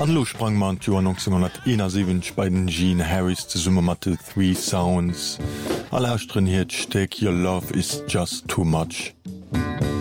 Anlo sprang man Joer 1971 bei den Gene Harris ze Summe mat Three Sounds. Allerstrenhiet Take Your Love is just too much.